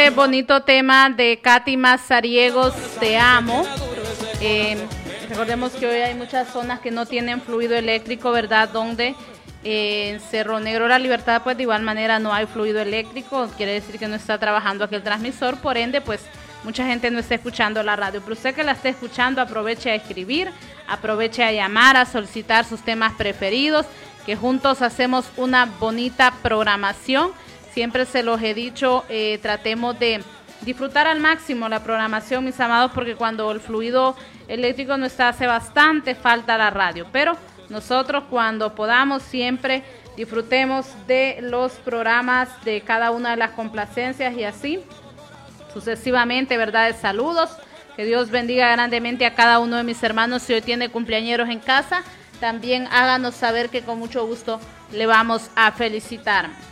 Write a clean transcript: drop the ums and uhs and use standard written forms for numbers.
este bonito tema de Katy Mazariegos, Te Amo. Recordemos que hoy hay muchas zonas que no tienen fluido eléctrico, ¿verdad? Donde en Cerro Negro La Libertad, pues de igual manera no hay fluido eléctrico, quiere decir que no está trabajando aquí el transmisor, por ende, pues mucha gente no está escuchando la radio. Pero usted que la esté escuchando, aproveche a escribir, aproveche a llamar, a solicitar sus temas preferidos, que juntos hacemos una bonita programación. Siempre se los he dicho, tratemos de disfrutar al máximo la programación, mis amados, porque cuando el fluido eléctrico no está, hace bastante falta la radio. Pero nosotros cuando podamos siempre disfrutemos de los programas, de cada una de las complacencias y así sucesivamente, ¿verdad? Saludos, que Dios bendiga grandemente a cada uno de mis hermanos. Si hoy tiene cumpleañeros en casa, también háganos saber que con mucho gusto le vamos a felicitar.